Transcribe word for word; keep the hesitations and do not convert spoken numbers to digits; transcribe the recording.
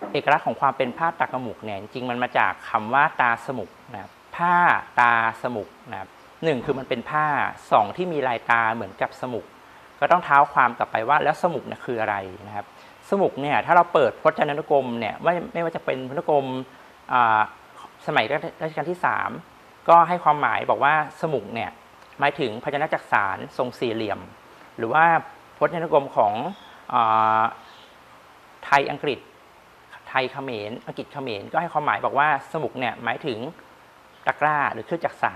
เอกลักษณ์ของความเป็นผ้าตากระหมุกเนี่ยจริงๆมันมาจากคำว่าตาสมุกนะครับผ้าตาสมุกนะครับหนึ่งคือมันเป็นผ้าสองที่มีลายตาเหมือนกับสมุกก็ต้องเท้าความกลับไปว่าแล้วสมุกเนี่ยคืออะไรนะครับสมุกเนี่ยถ้าเราเปิดพจนานุกรมเนี่ยไม่ไม่ว่าจะเป็นพจนานุกรมสมัยรัชกาลที่สามก็ให้ความหมายบอกว่าสมุกเนี่ยหมายถึงพยัญชนะจักษานทรงสี่เหลี่ยมหรือว่าพจนานุกรมของไทยอังกฤษไทยเขมรอังกฤษเขมรก็ให้ความหมายบอกว่าสมุกเนี่ยหมายถึงตะกร้าหรือเครื่องจักสาน